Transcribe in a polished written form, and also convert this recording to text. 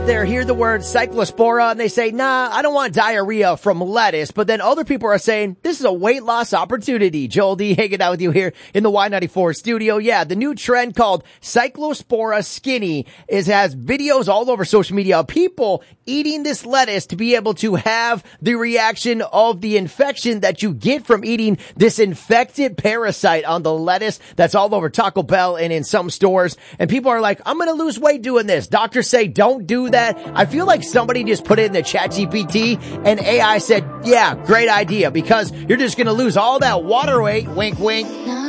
They hear the word cyclospora and they say, nah, I don't want diarrhea from lettuce. But then other people are saying, this is a weight loss opportunity. Joel D hanging out with you here in the Y94 studio. Yeah, the new trend called Cyclospora Skinny has videos all over social media of people eating this lettuce to be able to have the reaction of the infection that you get from eating this infected parasite on the lettuce that's all over Taco Bell and in some stores. And people are like, I'm going to lose weight doing this. Doctors say don't do that. I feel like somebody just put it in the ChatGPT and AI said, yeah, great idea, because you're just going to lose all that water weight. Wink, wink.